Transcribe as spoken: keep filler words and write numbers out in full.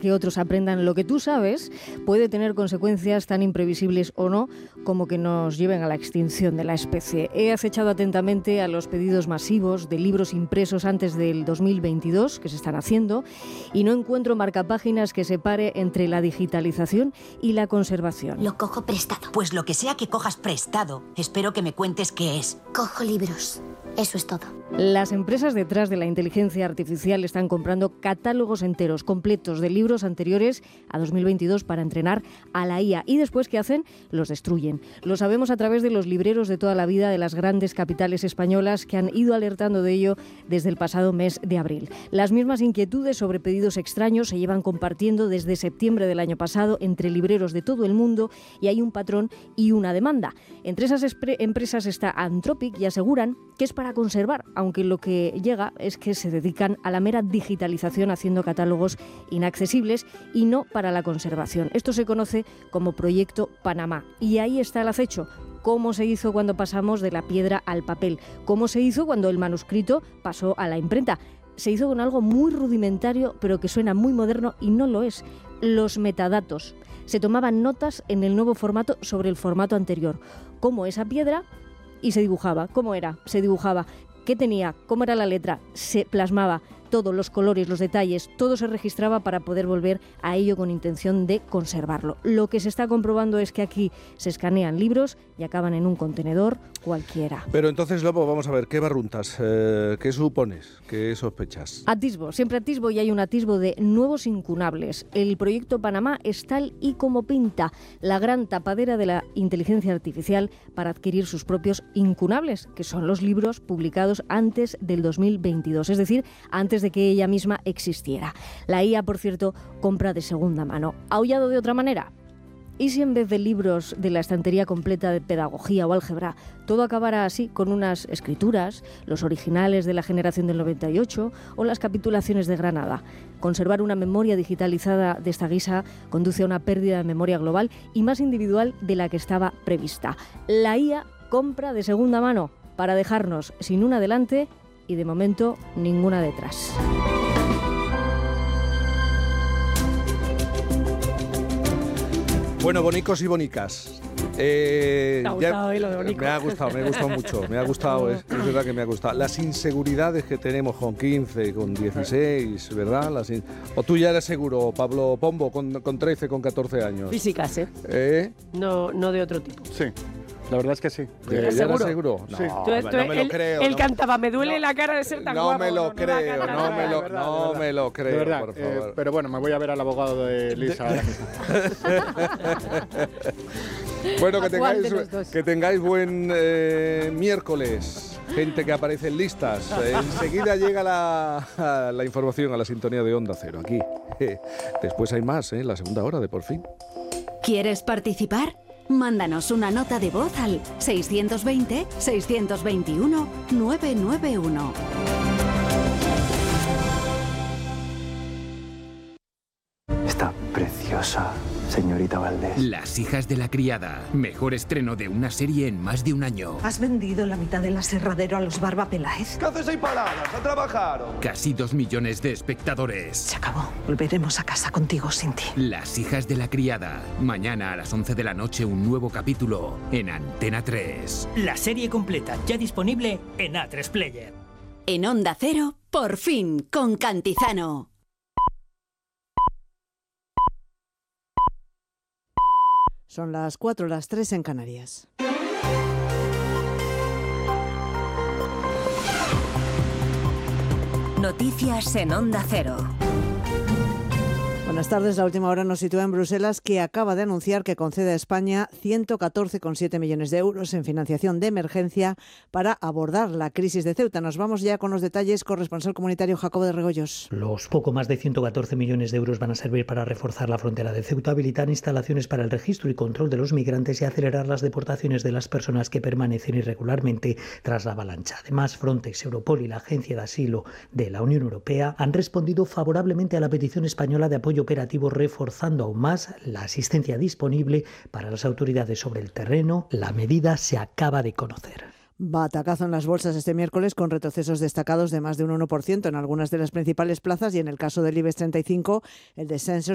que otros aprendan lo que tú sabes puede tener consecuencias tan imprevisibles o no como que nos lleven a la extinción de la especie. He acechado atentamente a los pedidos masivos de libros impresos antes del dos mil veintidós que se están haciendo y no encuentro marcapáginas que separe entre la digitalización y la conservación. Lo cojo prestado. Pues lo que sea que cojas prestado, espero que me cuentes qué es. Cojo libros. Eso es todo. Las empresas detrás de la inteligencia artificial están comprando catálogos enteros, completos de libros anteriores a dos mil veintidós para entrenar a la I A. Y después, ¿qué hacen? Los destruyen. Lo sabemos a través de los libreros de toda la vida de las grandes capitales españolas que han ido alertando de ello desde el pasado mes de abril. Las mismas inquietudes sobre pedidos extraños se llevan compartiendo desde septiembre del año pasado entre libreros de todo el mundo y hay un patrón y una demanda. Entre esas empresas está Anthropic y aseguran que es para conservar, aunque lo que llega es que se dedican a la mera digitalización haciendo catálogos inaccesibles y no para la conservación. Esto se conoce como Proyecto Panamá y ahí está el acecho. Cómo se hizo cuando pasamos de la piedra al papel, cómo se hizo cuando el manuscrito pasó a la imprenta. Se hizo con algo muy rudimentario, pero que suena muy moderno y no lo es. Los metadatos. Se tomaban notas en el nuevo formato sobre el formato anterior. Cómo esa piedra y se dibujaba. ¿Cómo era? Se dibujaba. ¿Qué tenía? ¿Cómo era la letra? Se plasmaba. Todos los colores, los detalles, todo se registraba para poder volver a ello con intención de conservarlo. Lo que se está comprobando es que aquí se escanean libros y acaban en un contenedor cualquiera. Pero entonces, Lobo, vamos a ver, ¿qué barruntas? Eh, ¿Qué supones? ¿Qué sospechas? Atisbo, siempre atisbo y hay un atisbo de nuevos incunables. El Proyecto Panamá es tal y como pinta, la gran tapadera de la inteligencia artificial para adquirir sus propios incunables, que son los libros publicados antes del dos mil veintidós, es decir, antes de que ella misma existiera. La I A, por cierto, compra de segunda mano. ¿Aullado de otra manera? ¿Y si en vez de libros de la estantería completa de pedagogía o álgebra, todo acabara así con unas escrituras, los originales de la generación del noventa y ocho o las capitulaciones de Granada? Conservar una memoria digitalizada de esta guisa conduce a una pérdida de memoria global y más individual de la que estaba prevista. La I A compra de segunda mano para dejarnos sin una delante y de momento ninguna detrás. Bueno, bonicos y bonicas. Eh, ¿Te ha gustado ya, lo de bonico? Me ha gustado, me ha gustado mucho. Me ha gustado, es, es verdad que me ha gustado. Las inseguridades que tenemos con quince, con dieciséis, ¿verdad? Las in... O tú ya eres seguro, Pablo Pombo, con, con trece, con catorce años. Físicas, ¿eh? ¿Eh? No, no de otro tipo. Sí. La verdad es que sí. ¿Ya seguro? seguro? No, Sí. Tú, tú, no me lo él, creo. Él no. cantaba, me duele no, la cara de ser tan no guapo. Me lo no, creo, no, no, me lo, verdad, no me lo creo, de verdad, por favor. Eh, pero bueno, me voy a ver al abogado de Lisa. Bueno, que tengáis, que tengáis buen eh, miércoles. Gente que aparece en listas. Eh, enseguida llega la, la información a la sintonía de Onda Cero. Aquí. Eh, después hay más, ¿eh? La segunda hora de Por Fin. ¿Quieres participar? Mándanos una nota de voz al seiscientos veinte, seiscientos veintiuno, novecientos noventa y uno. Está preciosa, señorita Valdés. Las hijas de la criada. Mejor estreno de una serie en más de un año. ¿Has vendido la mitad del aserradero a los Barba Peláez? ¿Qué haces ahí paradas? ¡A trabajar! Casi dos millones de espectadores. Se acabó. Volveremos a casa contigo sin ti. Las hijas de la criada. Mañana a las once de la noche un nuevo capítulo en Antena tres. La serie completa ya disponible en A tres Player. En Onda Cero, Por Fin, con Cantizano. Son las cuatro, las tres en Canarias. Noticias en Onda Cero. Buenas tardes. La última hora nos sitúa en Bruselas, que acaba de anunciar que concede a España ciento catorce coma siete millones de euros en financiación de emergencia para abordar la crisis de Ceuta. Nos vamos ya con los detalles. Corresponsal comunitario Jacobo de Regoyos. Los poco más de ciento catorce millones de euros van a servir para reforzar la frontera de Ceuta, habilitar instalaciones para el registro y control de los migrantes y acelerar las deportaciones de las personas que permanecen irregularmente tras la avalancha. Además, Frontex, Europol y la Agencia de Asilo de la Unión Europea han respondido favorablemente a la petición española de apoyo operativo, reforzando aún más la asistencia disponible para las autoridades sobre el terreno. La medida se acaba de conocer. Batacazo en las bolsas este miércoles, con retrocesos destacados de más de un uno por ciento en algunas de las principales plazas, y en el caso del IBEX treinta y cinco, el descenso